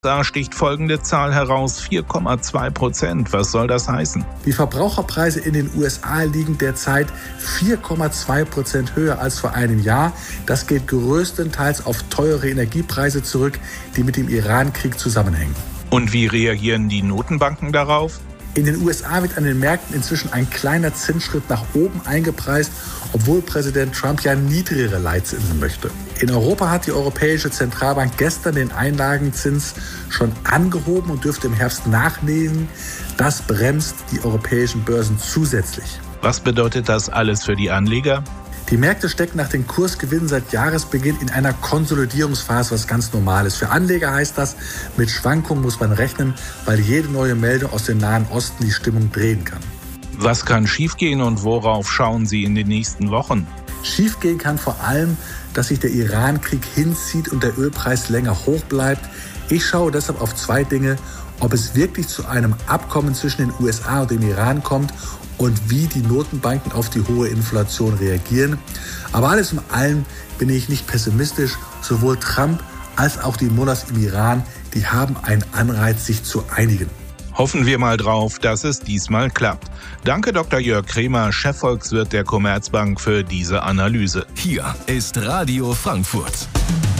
Da sticht folgende Zahl heraus: 4,2%. Was soll das heißen? Die Verbraucherpreise in den USA liegen derzeit 4,2% höher als vor einem Jahr. Das geht größtenteils auf teure Energiepreise zurück, die mit dem Iran-Krieg zusammenhängen. Und wie reagieren die Notenbanken darauf? In den USA wird an den Märkten inzwischen ein kleiner Zinsschritt nach oben eingepreist, obwohl Präsident Trump ja niedrigere Leitzinsen möchte. In Europa hat die Europäische Zentralbank gestern den Einlagenzins schon angehoben und dürfte im Herbst nachlegen. Das bremst die europäischen Börsen zusätzlich. Was bedeutet das alles für die Anleger? Die Märkte stecken nach den Kursgewinnen seit Jahresbeginn in einer Konsolidierungsphase, was ganz normal ist. Für Anleger heißt das, mit Schwankungen muss man rechnen, weil jede neue Meldung aus dem Nahen Osten die Stimmung drehen kann. Was kann schiefgehen und worauf schauen Sie in den nächsten Wochen? Schiefgehen kann vor allem, dass sich der Iran-Krieg hinzieht und der Ölpreis länger hoch bleibt. Ich schaue deshalb auf zwei Dinge: ob es wirklich zu einem Abkommen zwischen den USA und dem Iran kommt und wie die Notenbanken auf die hohe Inflation reagieren. Aber alles in allem bin ich nicht pessimistisch. Sowohl Trump als auch die Mullahs im Iran, die haben einen Anreiz, sich zu einigen. Hoffen wir mal drauf, dass es diesmal klappt. Danke Dr. Jörg Kremer, Chefvolkswirt der Commerzbank, für diese Analyse. Hier ist Radio Frankfurt.